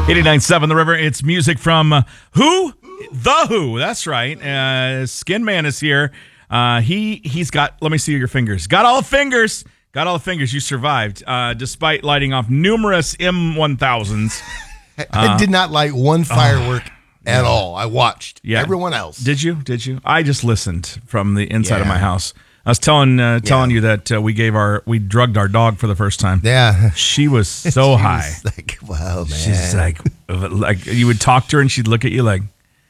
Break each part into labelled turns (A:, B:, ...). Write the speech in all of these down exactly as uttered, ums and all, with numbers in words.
A: eighty-nine point seven The River. It's music from uh, who? The Who. That's right. Uh, Skin Man is here. Uh, he, he's got, let me see your fingers. Got all the fingers. Got all the fingers. You survived, uh, despite lighting off numerous M one thousands.
B: I, I did not light one firework uh, at yeah. all. I watched yeah. everyone else.
A: Did you? Did you? I just listened from the inside yeah. of my house. I was telling uh, telling yeah. you that uh, we gave our we drugged our dog for the first time.
B: Yeah,
A: she was so
B: she
A: high.
B: Was like, wow, man.
A: She's like, like you would talk to her and she'd look at you like,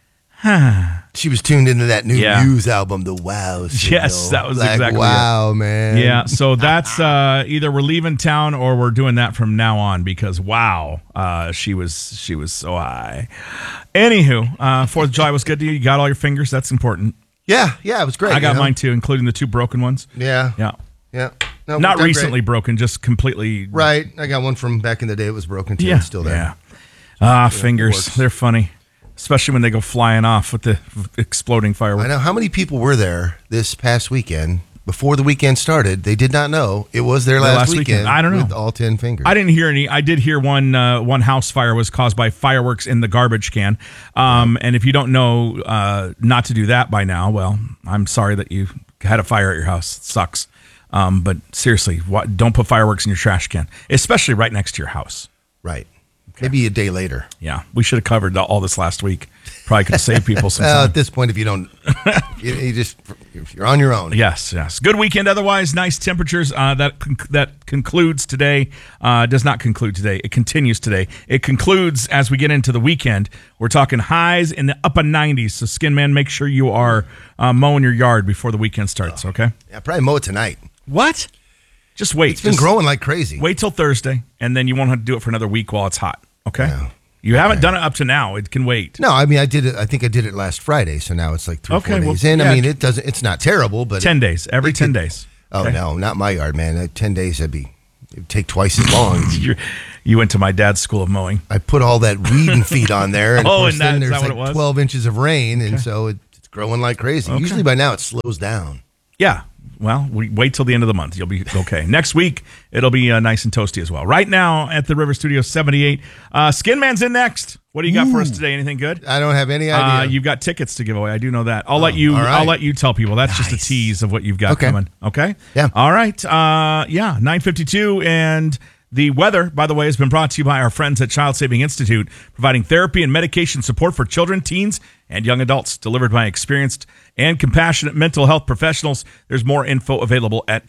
A: huh.
B: She was tuned into that new yeah. Muse album, the Wow Signal.
A: Yes, that was
B: like,
A: exactly
B: wow,
A: it.
B: man.
A: Yeah, so that's uh, either we're leaving town or we're doing that from now on because wow, uh, she was she was so high. Anywho, uh, Fourth of July was good to you. You got all your fingers. That's important.
B: Yeah, yeah, it was great.
A: I got
B: you know?
A: mine too, including the two broken ones.
B: Yeah,
A: yeah,
B: yeah. No,
A: not recently great. broken, just completely.
B: Right, I got one from back in the day. It was broken too. Yeah, it's still there.
A: Yeah. Ah, fingers. They're funny, especially when they go flying off with the exploding fireworks.
B: I know. How many people were there this past weekend? Before the weekend started, they did not know it was their last,
A: last
B: weekend.
A: weekend. I don't know.
B: With all ten fingers.
A: I didn't hear any. I did hear one uh, one house fire was caused by fireworks in the garbage can. Um, and if you don't know uh, not to do that by now, well, I'm sorry that you had a fire at your house. It sucks. Um, but seriously, what, don't put fireworks in your trash can, especially right next to your house.
B: Right. Okay. Maybe a day later.
A: Yeah, we should have covered all this last week. Probably could have saved people some time.
B: Well, at this point, if you don't, you, you just you're on your own.
A: Yes, yes. Good weekend. Otherwise, nice temperatures. Uh, that conc- that concludes today. Uh, does not conclude today. It continues today. It concludes as we get into the weekend. We're talking highs in the upper nineties. So, Skin Man, make sure you are uh, mowing your yard before the weekend starts. Okay.
B: Yeah, probably mow it tonight.
A: What? Just wait.
B: It's been
A: Just
B: growing like crazy.
A: Wait till Thursday, and then you won't have to do it for another week while it's hot. Okay.
B: Yeah.
A: You haven't done it up to now. It can wait.
B: No, I mean I did it. I think I did it last Friday, so now it's like three,
A: okay,
B: four
A: well,
B: days in.
A: yeah.
B: I mean, it doesn't. It's not terrible, but
A: ten
B: it,
A: days every ten
B: could,
A: days.
B: Oh
A: okay.
B: no, not my yard, man. Uh, ten days, that'd be it'd take twice as long.
A: you, you went to my dad's school of mowing.
B: I put all that weed and feed on there, and
A: oh,
B: of course
A: and that,
B: then there's
A: is that
B: like
A: what it was?
B: twelve inches of rain,
A: okay.
B: and so it, it's growing like crazy.
A: Okay.
B: Usually by now it slows down.
A: Yeah. Well, we wait till the end of the month. You'll be okay. Next week, it'll be uh, nice and toasty as well. Right now at the River Studio seventy-eight, uh, Skin Man's in next. What do you got Ooh. for us today? Anything good?
B: I don't have any idea.
A: Uh, you've got tickets to give away. I do know that. I'll
B: oh,
A: let you.
B: right.
A: I'll let you tell people. That's
B: nice.
A: just a tease of what you've got
B: okay.
A: coming. Okay.
B: Yeah.
A: All right. Uh, yeah. nine fifty-two and. The weather, by the way, has been brought to you by our friends at Child Saving Institute, providing therapy and medication support for children, teens, and young adults, delivered by experienced and compassionate mental health professionals. There's more info available at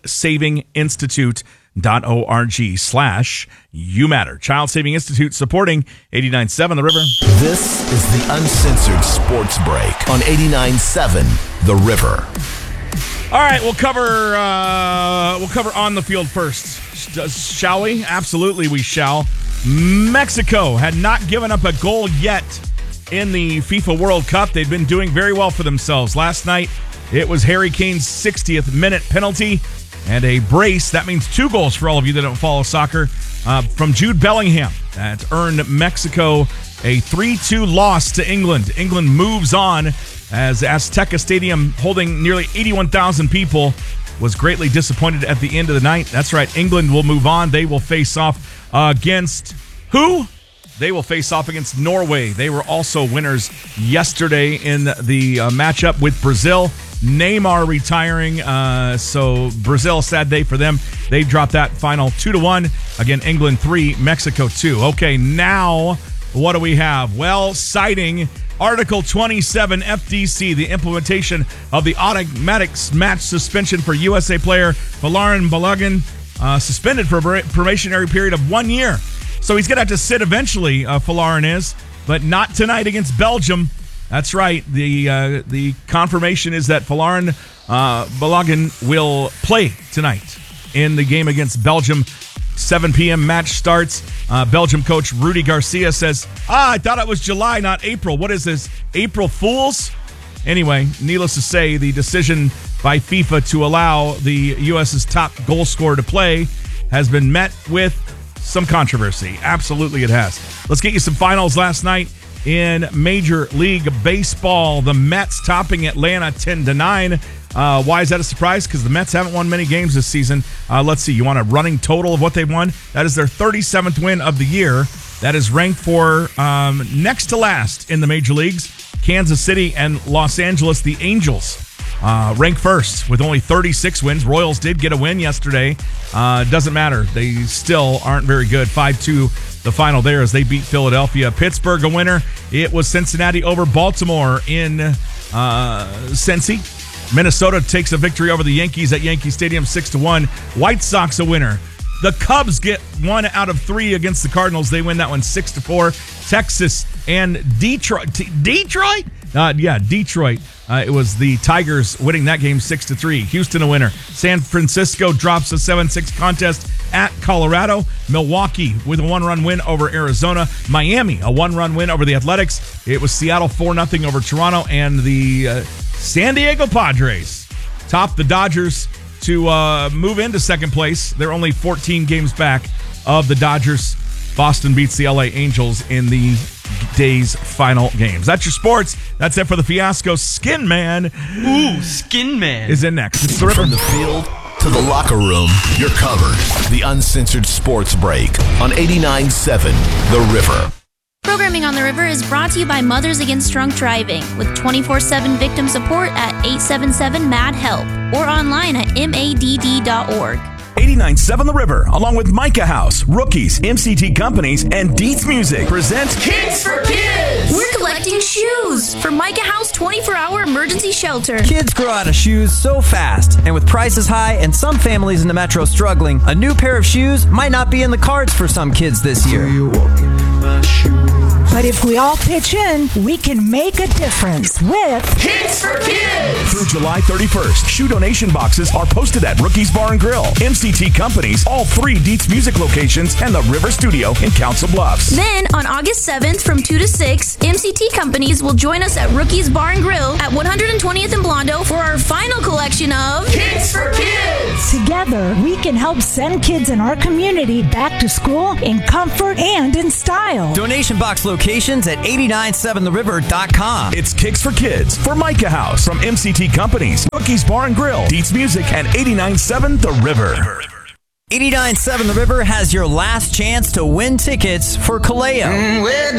A: childsavinginstitute.org slash you matter. Child Saving Institute supporting eighty-nine point seven The River.
C: This is the Uncensored Sports Break on eighty-nine point seven The River.
A: All right, we'll cover uh, we'll cover on the field first. Shall we? Absolutely, we shall. Mexico had not given up a goal yet in the FIFA World Cup. They'd been doing very well for themselves. Last night, it was Harry Kane's sixtieth minute penalty and a brace. That means two goals for all of you that don't follow soccer uh, from Jude Bellingham. That earned Mexico a three two loss to England. England moves on as Azteca Stadium, holding nearly eighty-one thousand people, was greatly disappointed at the end of the night. That's right. England will move on. They will face off against who? They will face off against Norway. They were also winners yesterday in the uh, matchup with Brazil. Neymar retiring. Uh, so Brazil, sad day for them. They dropped that final two to one. Again, England three, Mexico two. Okay, now what do we have? Well, citing Article twenty-seven F D C, the implementation of the automatic match suspension for U S A player Folarin Balogun, uh, suspended for a probationary period of one year. So he's going to have to sit eventually, uh, Folarin is, but not tonight against Belgium. That's right. The uh, the confirmation is that Folarin uh, Balogun will play tonight in the game against Belgium. seven p.m. match starts. Uh, Belgium coach Rudy Garcia says, ah, I thought it was July, not April. What is this, April Fools? Anyway, needless to say, the decision by FIFA to allow the U S's top goal scorer to play has been met with some controversy. Absolutely it has. Let's get you some finals last night in Major League Baseball. The Mets topping Atlanta ten to nine. Uh, why is that a surprise? Because the Mets haven't won many games this season. Uh, let's see. You want a running total of what they've won? That is their thirty-seventh win of the year. that is ranked for um, next to last in the major leagues. Kansas City and Los Angeles, the Angels, uh, rank first with only thirty-six wins. Royals did get a win yesterday. Uh, doesn't matter. They still aren't very good. five two the final there as they beat Philadelphia. Pittsburgh a winner. It was Cincinnati over Baltimore in uh, Cincy. Minnesota takes a victory over the Yankees at Yankee Stadium six to one. White Sox a winner. The Cubs get one out of three against the Cardinals. They win that one six to four. Texas and Detroit. T- Detroit? Uh, yeah, Detroit. Uh, it was the Tigers winning that game six to three. Houston a winner. San Francisco drops a seven six contest at Colorado. Milwaukee with a one-run win over Arizona. Miami a one-run win over the Athletics. It was Seattle four nothing over Toronto. And the uh, San Diego Padres top the Dodgers to uh, move into second place. They're only fourteen games back of the Dodgers. Boston beats the L A Angels in the day's final games. That's your sports. That's it for the Fiasco. Skin Man.
D: Ooh, Skin Man.
A: Is in next. It's the River.
C: From the field to the locker room, you're covered. The Uncensored Sports Break on eighty-nine point seven The River.
E: Programming on the River is brought to you by Mothers Against Drunk Driving with twenty-four seven victim support at eight seven seven M A D HELP or online at M A D D dot org.
F: eighty-nine point seven The River, along with Micah House, Rookies, M C T Companies, and Dietz Music, presents
E: Kids for Kids! We're collecting shoes for Micah House twenty-four hour emergency shelter.
G: Kids grow out of shoes so fast, and with prices high and some families in the metro struggling, a new pair of shoes might not be in the cards for some kids this year.
H: But if we all pitch in, we can make a difference with
E: Kids for Kids!
F: through July thirty-first. Shoe donation boxes are posted at Rookies Bar and Grill, M C T Companies, all three Dietz Music locations, and the River Studio in Council Bluffs.
E: Then, on August seventh from two to six, M C T Companies will join us at Rookies Bar and Grill at one hundred twentieth and Blondo for our final collection of Kids for Kids!
H: Together, we can help send kids in our community back to school in comfort and in style.
G: Donation box locations at eight nine seven the river dot com.
F: It's Kicks for Kids for Micah House from M C T Companies, Rookies Bar and Grill, Dietz Music, and eighty-nine point seven The River.
G: eighty-nine point seven The River has your last chance to win tickets for Kaleo.
I: And where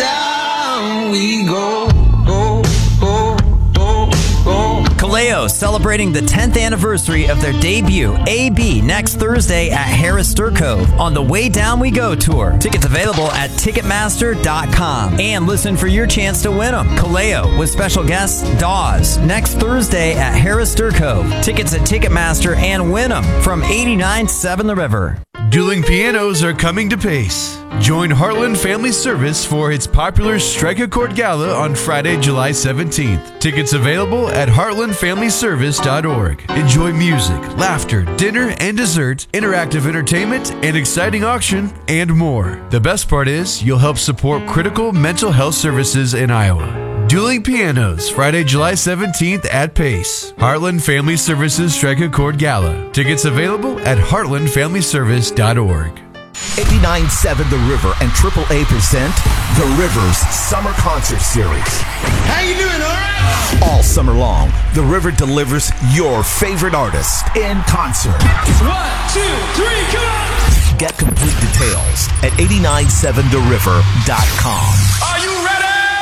I: down we go, go, go, go, go.
G: Kaleo celebrating the tenth anniversary of their debut, A B, next Thursday at Harris Sturcove on the Way Down We Go tour. Tickets available at ticketmaster dot com. And listen for your chance to win them. Kaleo with special guest Dawes next Thursday at Harris Sturcove. Tickets at Ticketmaster and win them from eighty-nine point seven The River.
J: Dueling Pianos are coming to Pace. Join Heartland Family Service for its popular Strike a Chord Gala on Friday, July seventeenth. Tickets available at heartland family service dot org. Enjoy music, laughter, dinner and dessert, interactive entertainment, an exciting auction, and more. The best part is you'll help support critical mental health services in Iowa. Dueling Pianos, Friday, July seventeenth at Pace. Heartland Family Services Strike a Chord Gala. Tickets available at heartland family service dot org.
C: eighty-nine point seven The River and triple A present The River's Summer Concert Series.
I: How you doing, all right?
C: All summer long, The River delivers your favorite artist in concert.
I: One, two, three, come on!
C: Get complete details at eighty-nine point seven the river dot com.
I: Are you ready?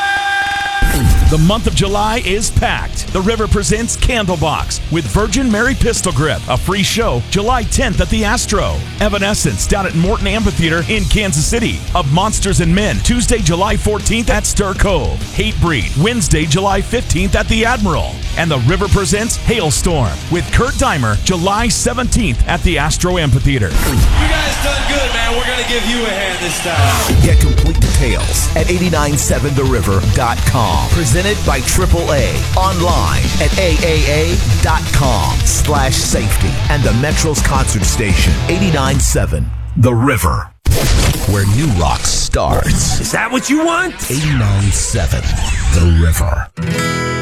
F: The month of July is packed. The River presents Candlebox with Virgin Mary Pistol Grip, a free show July tenth at the Astro. Evanescence down at Morton Amphitheater in Kansas City. Of Monsters and Men, Tuesday, July fourteenth at Stir Cove. Hatebreed, Wednesday, July fifteenth at the Admiral. And The River presents Hailstorm with Kurt Deimer, July seventeenth at the Astro Amphitheater.
I: You guys done good, man. We're going to give you a hand this time.
C: Get complete details at eighty-nine point seven the river dot com. Presented by triple A. Online at A A A dot com slash safety. And the Metro's concert station, eighty-nine point seven The River. Where new rock starts.
I: Is that what you want?
C: eighty-nine point seven The River.